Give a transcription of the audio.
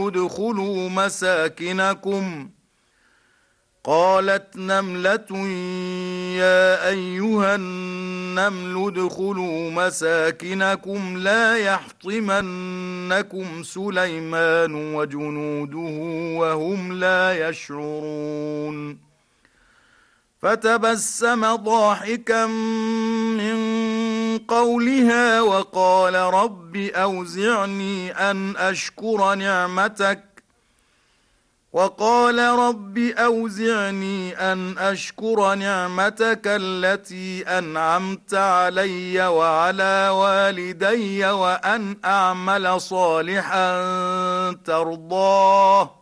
ادخلوا مساكنكم. قالت نملة يا أيها النمل ادخلوا مساكنكم لا يحطمنكم سليمان وجنوده وهم لا يشعرون. فتبسم ضاحكا من قولها وقال رب أوزعني أن أشكر نعمتك التي أنعمت علي وعلى والدي وأن أعمل صالحا ترضاه